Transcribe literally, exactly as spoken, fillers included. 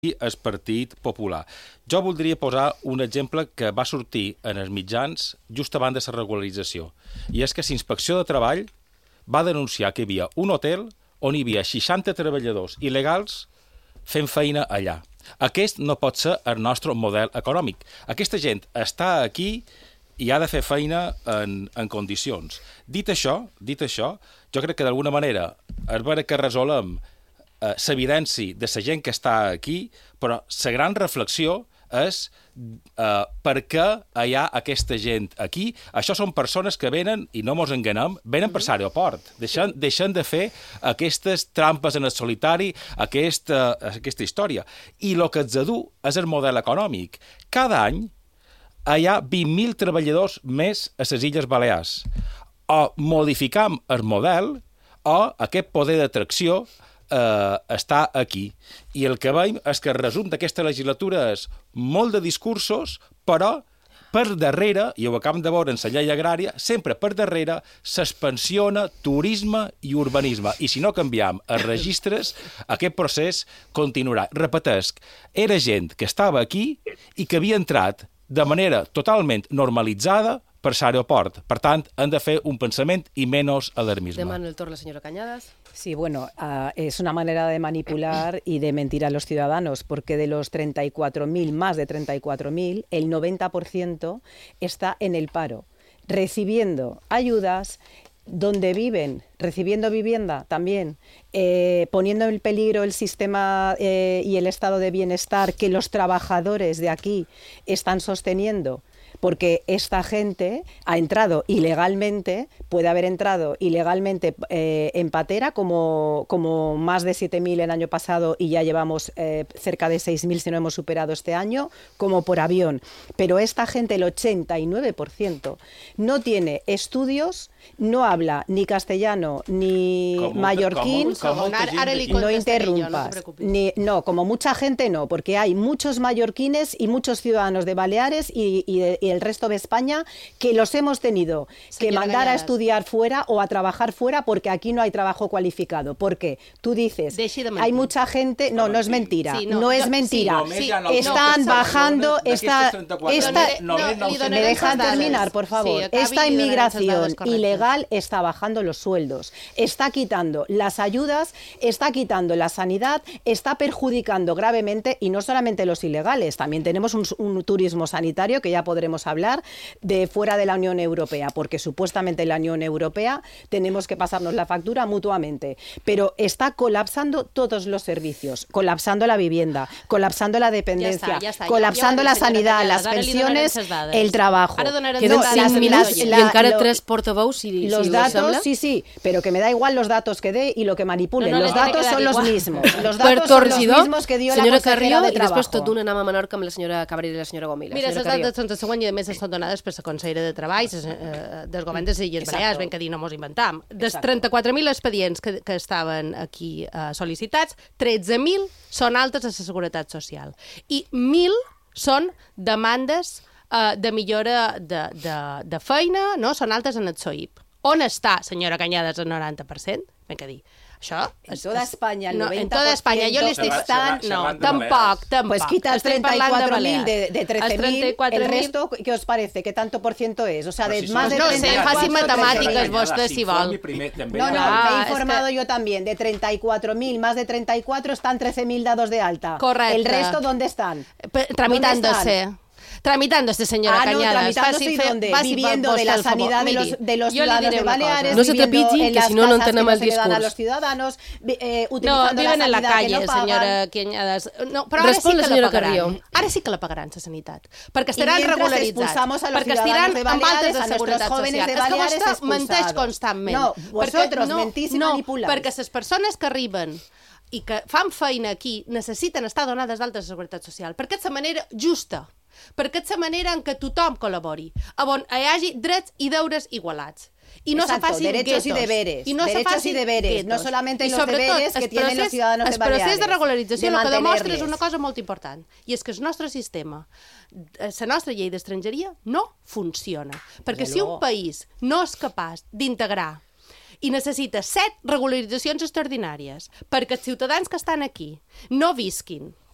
el Partit Popular. Jo voldria posar un exemple que va sortir en els mitjans just abans de la regularització. I és que la Inspecció de Treball va denunciar que hi havia un hotel on hi havia seixanta treballadors il·legals fent feina allà. Aquest no pot ser el nostre model econòmic. Aquesta gent està aquí i ha de fer feina en, en condicions. Dit això, dit això, jo crec que d'alguna manera és vera que resolem eh, l'evidència de la gent que està aquí, però la gran reflexió és eh, per què hi ha aquesta gent aquí. Això són persones que venen, i no mos enganem, venen per l'aeroport. Deixen, deixen de fer aquestes trampes en el solitari, aquesta, aquesta història. I el que ens du és el model econòmic. Cada any hi ha vint mil treballadors més a les Illes Balears. O modificam el model o aquest poder d'atracció eh, està aquí. I el que veiem és que el resum d'aquesta legislatura és molt de discursos, però per darrere, i ho acabem de veure en la llei agrària, sempre per darrere s'expansiona turisme i urbanisme. I si no canviem els registres, aquest procés continuarà. Repetesc, era gent que estava aquí i que havia entrat de manera totalment normalitzada per l'aeroport. Per tant, han de fer un pensament i menys alarmisme. Demano el torn la señora Cañadas. Sí, bueno, uh, es una manera de manipular y de mentir a los ciudadanos, porque de los treinta y cuatro mil, más de treinta y cuatro mil, el noventa por ciento está en el paro, recibiendo ayudas, donde viven, recibiendo vivienda también, eh, poniendo en peligro el sistema eh, y el estado de bienestar que los trabajadores de aquí están sosteniendo, porque esta gente ha entrado ilegalmente, puede haber entrado ilegalmente eh, en patera, como, como más de siete mil el año pasado y ya llevamos eh, cerca de seis mil si no hemos superado este año, como por avión. Pero esta gente, el ochenta y nueve por ciento, no tiene estudios, no habla ni castellano ni com mallorquín, com, com no interrumpas. No, ni, no, como mucha gente no, porque hay muchos mallorquines y muchos ciudadanos de Baleares y, y, de, y el resto de España que los hemos tenido que Señora mandar Cañadas. a estudiar fuera o a trabajar fuera porque aquí no hay trabajo cualificado. Porque tú dices, Deixi de mentir. hay mucha gente, no, no es mentira, Sí, no, no, es yo- mentira. sí, sí, Están no, bajando, esta, esta, No, no, li ¿me donaré dejan esas terminar, dades. por favor? Sí, acabi Esta i li donaré esas inmigración dades correctes. ilegal está bajando los sueldos, está quitando las ayudas, está quitando la sanidad, está perjudicando gravemente, y no solamente los ilegales, también tenemos un, un turismo sanitario que ya podremos hablar de fuera de la Unión Europea, porque supuestamente en la Unión Europea tenemos que pasarnos la factura mutuamente, pero está colapsando todos los servicios, colapsando la vivienda, colapsando la dependencia, Ja està, ja està. colapsando Ja- ja la ho entenc, senyora sanidad, las Cañadas. Ara li donarem pensiones, ses dades. el trabajo. Ara donarem Queden les cinc dades. minuts la- i la- encara lo- tres portaveus, si, Los si us datos, sembla. sí, sí, pero que me da igual los datos que dé y lo que manipulen. No, no, los le tiene datos que dar son los igual. mismos. Los Per datos son los regidor, mismos que dio la senyora consejera Carrió, de i després trabajo. tot d'una anem a Menorca amb la senyora Cabrera i la senyora Gomila. Mira, les Senyora Carrió. dades són de següent i a més estan donades per la consellera de Treball eh, del govern de les Illes Exacto. Balears, ben que dir no mos inventam. Dels Exacto. trenta-quatre mil expedients que, que estaven aquí eh, sol·licitats, tretze mil són altes a la Seguretat Social i mil són demandes eh, de millora de, de, de feina, no? Són altes en el S O I P. On està, senyora Cañadas, el noranta per cent? Ben que dir. Això En toda España, el no, noventa en por ciento toda España. Jo li estic... están- No, Xerrant de tampoc, Balears. tampoc. Pues quita el Estem treinta y parlant cuatro mil Balears. de, de trece mil, Els trenta-quatre el mil- resto, ¿qué os parece? ¿Qué tanto por ciento es? O sea, Però de si más som- de No treinta y sé, cuatro, faci treinta y matemàtiques cuatro. vostè, si vol. No, no, Ah, me he es informado que- yo también. De treinta y cuatro mil, más de treinta y cuatro están trece mil dados de alta. Correcte. ¿El resto dónde están? Pe- Tramitándose. Tramitándose, señora Ah, no, Cañadas. tramitándose Faci y fe- dónde? faci Viviendo vostè de la el favor. sanidad de los, Miri, de los jo li ciudadanos diré de una cosa. Baleares, No se viviendo trepitgi, en que las si no, no casas que entenem no el se le dan a discurs. los ciudadanos, vi- eh, No, utilizando viven la en la sanidad calle, que no pagan. senyora Cañadas. No, però ara Respon sí la que senyora la pagaran. Carrió. Ara sí que la pagaran, la sanitat. Perquè estaran mientras regularitzats. expulsamos a los perquè estiran ciudadanos de amb Baleares, altes de a nuestros seguretat jóvenes social. de És que Baleares vostè menteix expulsados. constantment. No, vosotros Perquè mentís i no, manipuláis. perquè les persones que arriben i que fan feina aquí necessiten estar donades d'altes de seguretat social, perquè és la manera justa, perquè és la manera en què tothom col·labori, on hi hagi drets i deures igualats. I no Exacto, se facin derechos y guetos. deberes, I no se derechos y facin deberes, guetos. no solamente I los sobretot, deberes que el tienen los procés- ciudadanos de El procés de Baleares, regularització de el que demostra mantenerles. és una cosa molt important, i és que el nostre sistema, la nostra llei d'estrangeria, no funciona. Perquè Desde si un luego. país no és capaç d'integrar i necessita set regularitzacions extraordinàries perquè els ciutadans que estan aquí no visquin